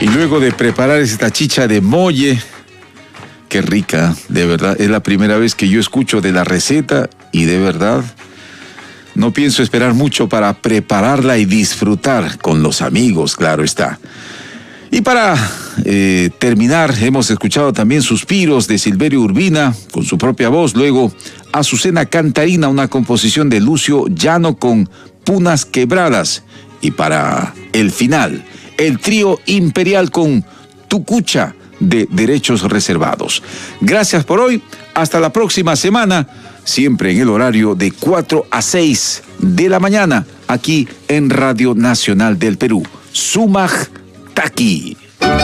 Y luego de preparar esta chicha de molle, qué rica, de verdad, es la primera vez que yo escucho de la receta y de verdad no pienso esperar mucho para prepararla y disfrutar con los amigos, claro está. Y para terminar, hemos escuchado también Suspiros de Silverio Urbina con su propia voz, luego Azucena Cantarina, una composición de Lucio Llano con Punas Quebradas, y para el final, el trío Imperial con Tucucha de Derechos Reservados. Gracias por hoy, hasta la próxima semana, siempre en el horario de 4 a 6 de la mañana, aquí en Radio Nacional del Perú. Sumaj Taki.